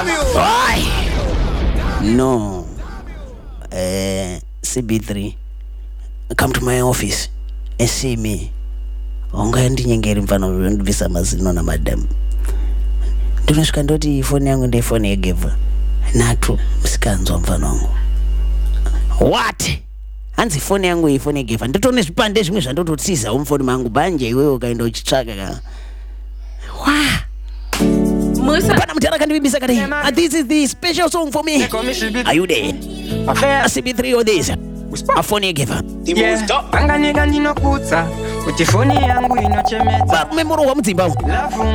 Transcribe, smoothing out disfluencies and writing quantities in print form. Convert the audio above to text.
Why? No. CB3. Come to my office and see me. Ongaendi nyengeri mfano visa mazino na madam. Ndinashuka ndoti phone yangu ndi phone yegeva. Natu msikanzo mfano wangu. What? Anzi phone yangu ifone yegeva. Nditone zvipande zvimwe zvandototsiza umfoni mangu banje iwewe ukaenda uchitsvaka kana. Musa. This is the special song for me. Are you there? CB3 or this? A phone giver. Anganyika ndinokutsa kuti phone yangu inochemedza. Memoro wa mdzimba.